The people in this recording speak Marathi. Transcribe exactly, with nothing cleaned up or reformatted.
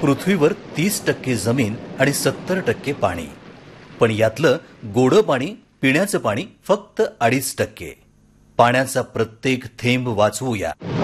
पृथ्वीवर तीस टक्के जमीन आणि सत्तर टक्के पाणी, पण यातलं गोडं पाणी, पिण्याचं पाणी फक्त अडीच टक्के. पाण्याचा प्रत्येक थेंब वाचवूया.